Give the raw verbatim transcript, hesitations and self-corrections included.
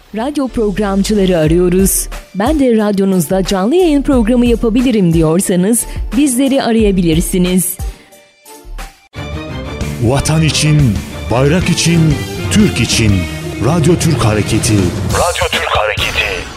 Radyo programcıları arıyoruz. Ben de radyonuzda canlı yayın programı yapabilirim diyorsanız bizleri arayabilirsiniz. Vatan için, bayrak için, Türk için. Radyo Türk Hareketi. Radyo Türk Hareketi.